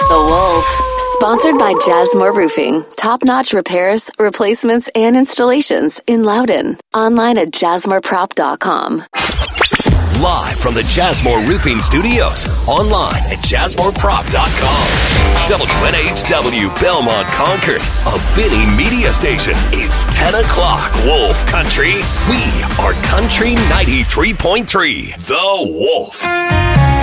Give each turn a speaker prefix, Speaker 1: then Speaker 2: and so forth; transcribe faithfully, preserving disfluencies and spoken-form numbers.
Speaker 1: The Wolf. Sponsored by Jasmore Roofing. Top-notch repairs, replacements, and installations in Loudon. Online at jasmore prop dot com.
Speaker 2: Live from the Jasmore Roofing Studios. Online at jasmore prop dot com. W N H W Belmont Concord. A Benny Media Station. It's ten o'clock, Wolf Country. We are Country ninety-three point three. The Wolf.